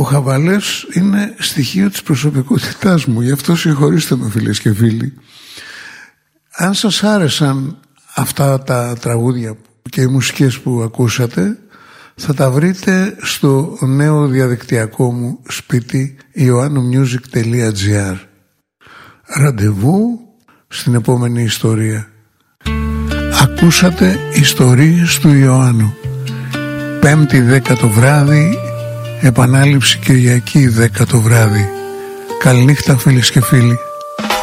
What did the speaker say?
χαβαλές είναι στοιχείο της προσωπικότητάς μου. Γι' αυτό συγχωρήστε με, φίλες και φίλοι. Αν σας άρεσαν αυτά τα τραγούδια και οι μουσικές που ακούσατε, θα τα βρείτε στο νέο διαδικτυακό μου σπίτι ioannomusic.gr. Ραντεβού στην επόμενη ιστορία. Ακούσατε ιστορίες του Ιωάννου. 5η 10 το βράδυ, επανάληψη Κυριακή 10 το βράδυ. Καληνύχτα, φίλες και φίλοι.